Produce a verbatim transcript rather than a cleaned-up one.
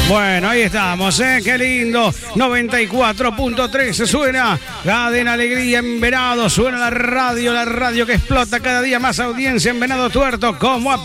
Bueno, ahí estamos, ¿eh? Qué lindo. noventa y cuatro punto tres suena. Cadena Alegría en Venado. Suena la radio, la radio que explota cada día más audiencia en Venado Tuerto. Como a